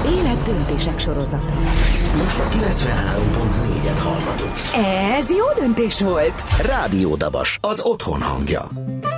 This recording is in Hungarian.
Életdöntések sorozata. Most a 93.4-et hallgatunk. Ez jó döntés volt! Rádió Dabas, az otthon hangja.